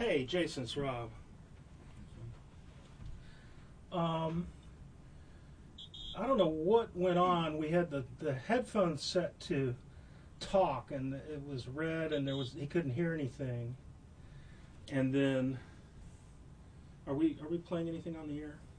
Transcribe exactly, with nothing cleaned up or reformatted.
Hey, Jason, it's Rob. Um, I don't know what went on. We had the, the headphones set to talk, and it was red, and there was he couldn't hear anything. And then, are we are we playing anything on the air?